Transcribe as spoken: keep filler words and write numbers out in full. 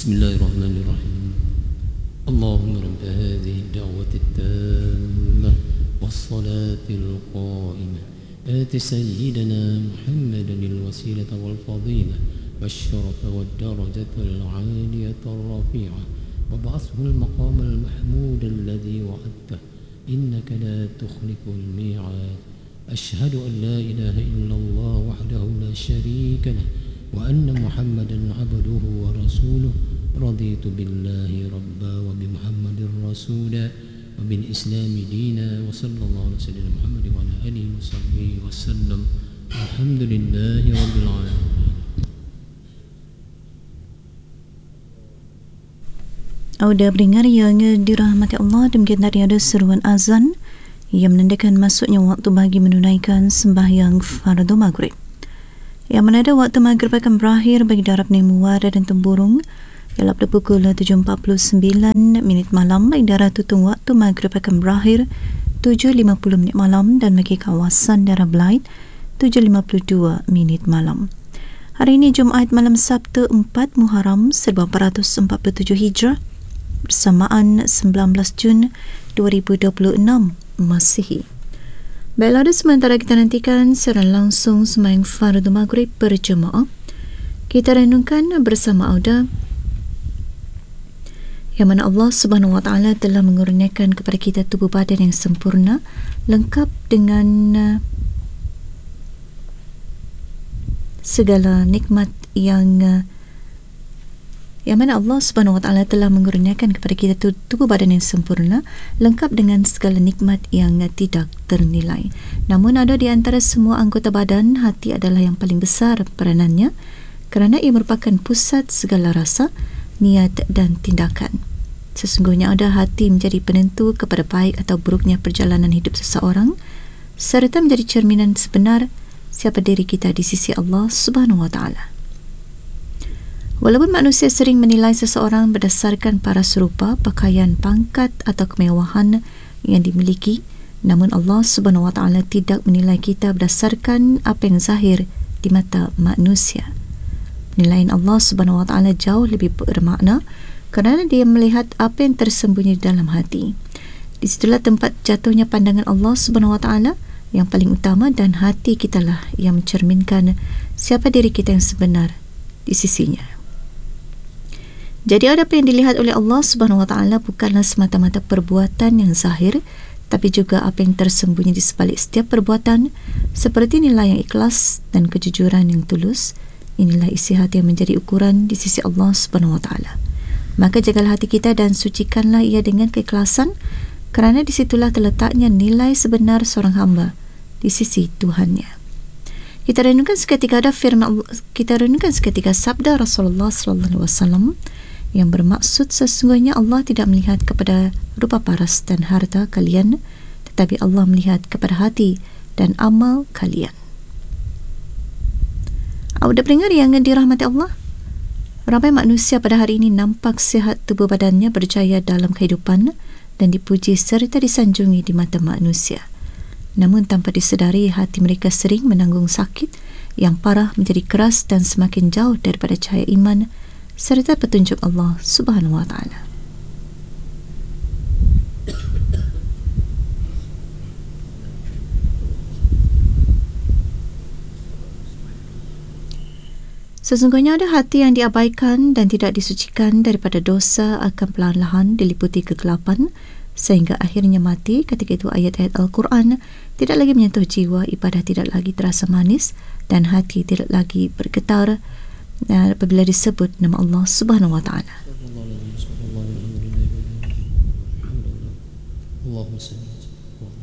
بسم الله الرحمن الرحيم اللهم رب هذه الدعوة التامة والصلاة القائمة آت سيدنا محمدا الوسيلة والفضيلة والشرف والدرجة العالية الرفيعة وابعثه المقام المحمود الذي وعدته إنك لا تخلف الميعاد أشهد أن لا إله إلا الله وحده لا شريك له وأن محمدا عبده ورسوله رضيت بالله ربا وبمحمد رسولا وبالإسلام دينا وصلى الله على سيدنا محمد وعلى آله وصحبه وسلم الحمد لله رب العالمين. Auda pendengar yang dirahmati Allah, demikian tadi ada seruan azan yang menandakan masuknya waktu bagi menunaikan sembahyang fardu maghrib. Yang mana ada waktu maghrib akan berakhir bagi darab Muara dan Temburung ialah pada pukul tujuh empat puluh sembilan minit malam. Bagi darah Tutung waktu maghrib akan berakhir tujuh lima puluh minit malam, dan bagi kawasan darah Belait tujuh lima puluh dua minit malam. Hari ini Jumaat malam Sabtu empat Muharram seribu empat ratus empat puluh tujuh Hijrah bersamaan sembilan belas Jun dua ribu dua puluh enam Masihi. Baiklah, ada sementara kita nantikan secara langsung sembahyang fardu maghrib berjemaah. Kita renungkan bersama Auda yang mana Allah Subhanahu Wa Taala telah mengurniakan kepada kita tubuh badan yang sempurna, lengkap dengan uh, segala nikmat yang uh, yang mana Allah Subhanahu Wa Taala telah mengurniakan kepada kita tubuh badan yang sempurna, lengkap dengan segala nikmat yang tidak ternilai. Namun ada di antara semua anggota badan, hati adalah yang paling besar peranannya, kerana ia merupakan pusat segala rasa, niat dan tindakan. Sesungguhnya ada hati menjadi penentu kepada baik atau buruknya perjalanan hidup seseorang, serta menjadi cerminan sebenar siapa diri kita di sisi Allah Subhanahu Wa Taala. Walaupun manusia sering menilai seseorang berdasarkan paras rupa, pakaian, pangkat atau kemewahan yang dimiliki, namun Allah Subhanahu Wa Taala tidak menilai kita berdasarkan apa yang zahir di mata manusia. Penilaian Allah Subhanahu Wa Taala jauh lebih bermakna kerana dia melihat apa yang tersembunyi di dalam hati. Di situlah tempat jatuhnya pandangan Allah Subhanahu Wa Taala yang paling utama, dan hati kitalah yang mencerminkan siapa diri kita yang sebenar di sisinya. Jadi apa yang dilihat oleh Allah Subhanahu Wa Taala bukanlah semata-mata perbuatan yang zahir, tapi juga apa yang tersembunyi di sebalik setiap perbuatan, seperti nilai yang ikhlas dan kejujuran yang tulus. Inilah isi hati yang menjadi ukuran di sisi Allah Subhanahu Wa Taala. Maka jagalah hati kita dan sucikanlah ia dengan keikhlasan, kerana di situlah terletaknya nilai sebenar seorang hamba di sisi Tuhannya. Kita renungkan seketika ada firman kita renungkan seketika sabda Rasulullah sallallahu alaihi wasallam yang bermaksud sesungguhnya Allah tidak melihat kepada rupa paras dan harta kalian, tetapi Allah melihat kepada hati dan amal kalian. Auda pendengar yang dirahmati Allah, ramai manusia pada hari ini nampak sihat tubuh badannya, berjaya dalam kehidupan dan dipuji serta disanjungi di mata manusia. Namun tanpa disedari, hati mereka sering menanggung sakit yang parah, menjadi keras dan semakin jauh daripada cahaya iman serta petunjuk Allah Subhanahu Wa Taala. Sesungguhnya ada hati yang diabaikan dan tidak disucikan daripada dosa akan perlahan-lahan diliputi kegelapan sehingga akhirnya mati. Ketika itu ayat-ayat Al-Quran tidak lagi menyentuh jiwa, ibadah tidak lagi terasa manis dan hati tidak lagi bergetar apabila disebut nama Allah Subhanahu Wa Taala. Allahumma salli